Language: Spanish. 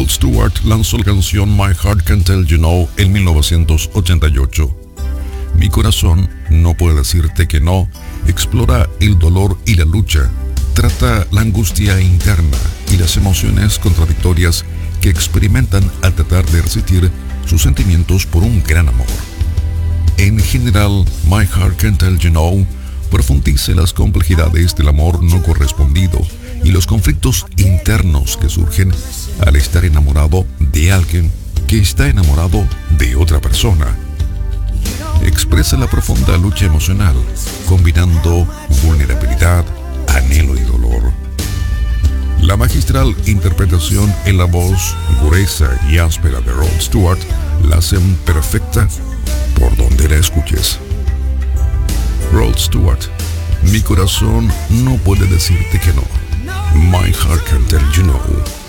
Rod Stewart lanzó la canción My Heart Can't Tell You No en 1988. Mi corazón no puede decirte que no explora el dolor y la lucha, trata la angustia interna y las emociones contradictorias que experimentan al tratar de resistir sus sentimientos por un gran amor. En general, My Heart Can't Tell You No profundiza las complejidades del amor no correspondido y los conflictos internos que surgen al estar enamorado de alguien que está enamorado de otra persona. Expresa la profunda lucha emocional, combinando vulnerabilidad, anhelo y dolor. La magistral interpretación en la voz gruesa y áspera de Rod Stewart la hacen perfecta por donde la escuches. Rod Stewart, mi corazón no puede decirte que no. My Heart Can't Tell You No.